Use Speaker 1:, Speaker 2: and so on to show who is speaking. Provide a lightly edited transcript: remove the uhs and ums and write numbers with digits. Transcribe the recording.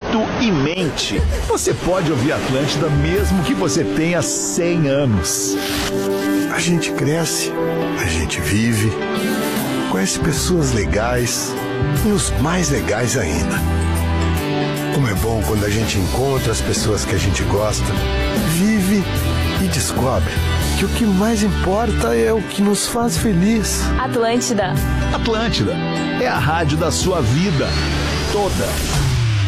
Speaker 1: espírito e mente. Você pode ouvir Atlântida mesmo que você tenha 100 anos.
Speaker 2: A gente cresce, a gente vive, conhece pessoas legais e os mais legais ainda. Como é bom quando a gente encontra as pessoas que a gente gosta, vive e descobre que o que mais importa é o que nos faz feliz.
Speaker 3: Atlântida.
Speaker 1: Atlântida é a rádio da sua vida toda.